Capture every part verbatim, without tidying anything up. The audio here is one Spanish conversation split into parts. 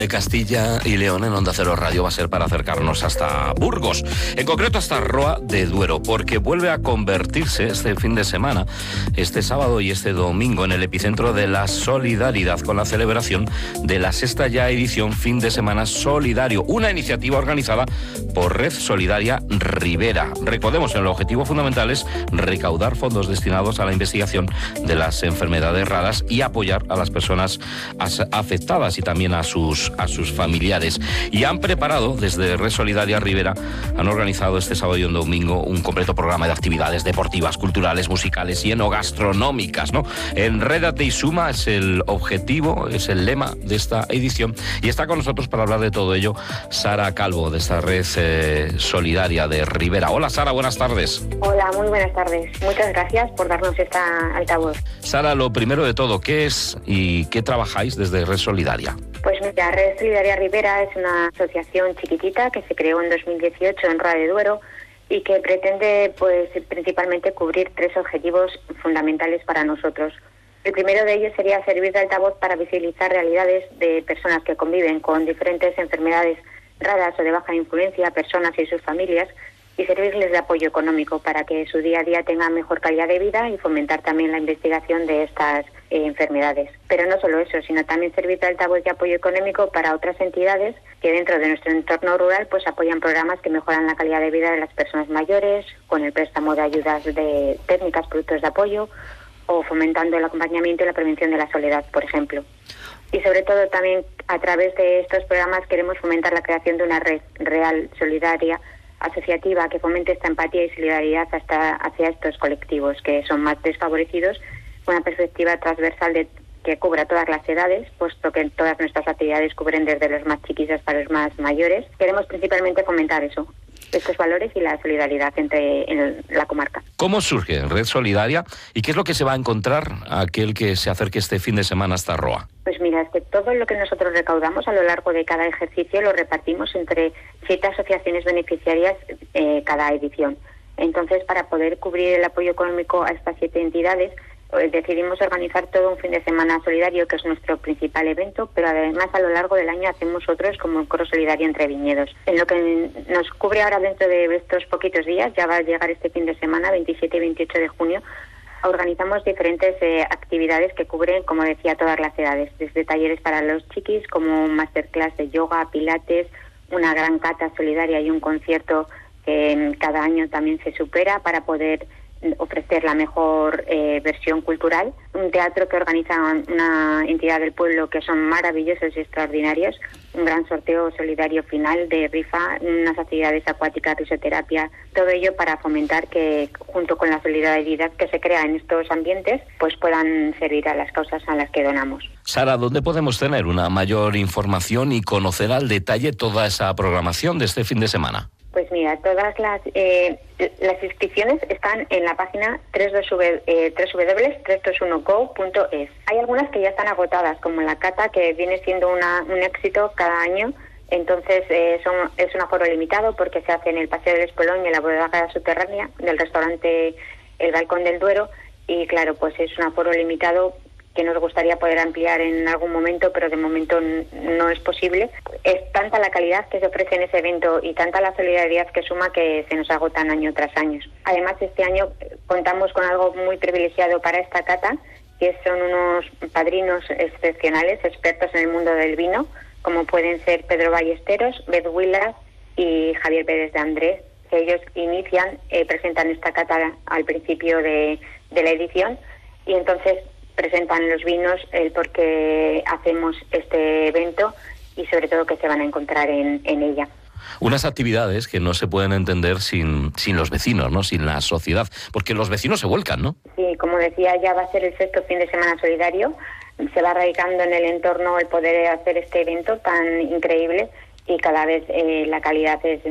De Castilla y León en Onda Cero Radio va a ser para acercarnos hasta Burgos, en concreto hasta Roa de Duero, porque vuelve a convertirse este fin de semana, este sábado y este domingo, en el epicentro de la solidaridad con la celebración de la sexta ya edición Fin de Semana Solidario, una iniciativa organizada por Red Solidaria Ribera. Recordemos, el objetivo fundamental es recaudar fondos destinados a la investigación de las enfermedades raras y apoyar a las personas afectadas y también a sus a sus familiares. Y han preparado, desde Red Solidaria Ribera, han organizado este sábado y un domingo un completo programa de actividades deportivas, culturales, musicales y enogastronómicas, ¿no? Enrédate y suma es el objetivo, es el lema de esta edición. Y está con nosotros para hablar de todo ello Sara Calvo, de esta Red eh, Solidaria de Ribera. Hola, Sara, buenas tardes. Hola, muy buenas tardes. Muchas gracias por darnos esta altavoz. Sara, lo primero de todo, ¿qué es y qué trabajáis desde Red Solidaria? Pues mira, Red Solidaria Ribera es una asociación chiquitita que se creó en dos mil dieciocho en Roa de Duero y que pretende pues principalmente cubrir tres objetivos fundamentales para nosotros. El primero de ellos sería servir de altavoz para visibilizar realidades de personas que conviven con diferentes enfermedades raras o de baja influencia, personas y sus familias, y servirles de apoyo económico para que su día a día tengan mejor calidad de vida y fomentar también la investigación de estas eh, enfermedades. Pero no solo eso, sino también servir de altavoz de apoyo económico para otras entidades que dentro de nuestro entorno rural pues apoyan programas que mejoran la calidad de vida de las personas mayores, con el préstamo de ayudas de técnicas, productos de apoyo, o fomentando el acompañamiento y la prevención de la soledad, por ejemplo. Y sobre todo también a través de estos programas queremos fomentar la creación de una red real, solidaria, asociativa, que fomente esta empatía y solidaridad hasta hacia estos colectivos que son más desfavorecidos, con una perspectiva transversal de que cubra todas las edades, puesto que todas nuestras actividades cubren desde los más chiquis hasta los más mayores. Queremos principalmente fomentar eso, estos valores y la solidaridad entre en la comarca. ¿Cómo surge Red Solidaria y qué es lo que se va a encontrar aquel que se acerque este fin de semana hasta Roa? Pues mira, es que todo lo que nosotros recaudamos a lo largo de cada ejercicio lo repartimos entre siete asociaciones beneficiarias eh, cada edición. Entonces, para poder cubrir el apoyo económico a estas siete entidades, decidimos organizar todo un fin de semana solidario, que es nuestro principal evento, pero además a lo largo del año hacemos otros como el Coro Solidario Entre Viñedos. En lo que nos cubre ahora dentro de estos poquitos días, ya va a llegar este fin de semana, veintisiete y veintiocho de junio, organizamos diferentes eh, actividades que cubren, como decía, todas las edades, desde talleres para los chiquis, como un masterclass de yoga, pilates, una gran cata solidaria y un concierto que eh, cada año también se supera para poder ofrecer la mejor eh, versión cultural, un teatro que organiza una entidad del pueblo que son maravillosos y extraordinarios, un gran sorteo solidario final de rifa, unas actividades acuáticas, risoterapia, todo ello para fomentar que junto con la solidaridad que se crea en estos ambientes pues puedan servir a las causas a las que donamos. Sara, ¿dónde podemos tener una mayor información y conocer al detalle toda esa programación de este fin de semana? Pues mira, todas las eh, las inscripciones están en la página doble u doble u doble u punto tres dos uno go punto es. Hay algunas que ya están agotadas, como la cata, que viene siendo una, un éxito cada año. Entonces eh, son, es un aforo limitado porque se hace en el Paseo del Espolón y en la bodega subterránea del restaurante El Balcón del Duero. Y claro, pues es un aforo limitado que nos gustaría poder ampliar en algún momento, pero de momento no es posible. Es tanta la calidad que se ofrece en ese evento y tanta la solidaridad que suma que se nos agotan año tras año. Además, este año contamos con algo muy privilegiado para esta cata, que son unos padrinos excepcionales, expertos en el mundo del vino, como pueden ser Pedro Ballesteros, Beth Huila y Javier Pérez de Andrés, que ellos inician, eh, presentan esta cata al principio de, de la edición, y entonces presentan los vinos, el por qué hacemos este evento y sobre todo que se van a encontrar en, en ella. Unas actividades que no se pueden entender sin, sin los vecinos, ¿no? Sin la sociedad, porque los vecinos se vuelcan, ¿no? Sí, como decía, ya va a ser el sexto fin de semana solidario, se va radicando en el entorno el poder hacer este evento tan increíble y cada vez eh, la calidad es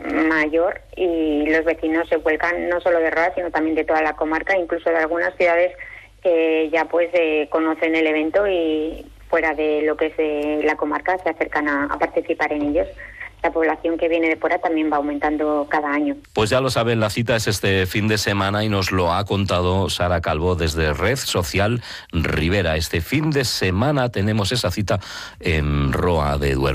mayor y los vecinos se vuelcan no solo de Roa, sino también de toda la comarca, incluso de algunas ciudades que ya pues eh, conocen el evento y fuera de lo que es eh, la comarca se acercan a, a participar en ellos. la población que viene de fuera también va aumentando cada año. Pues ya lo saben, la cita es este fin de semana y nos lo ha contado Sara Calvo desde Red Social Ribera. Este fin de semana tenemos esa cita en Roa de Duero.